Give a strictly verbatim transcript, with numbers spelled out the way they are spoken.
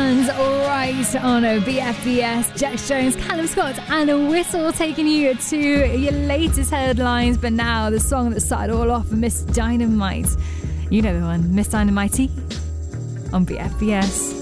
and right on B F B S. Jax Jones, Callum Scott and a Whistle taking you to your latest headlines. But now the song that started all off, Miss Dynamite. You know the one, Miss Dynamite on B F B S.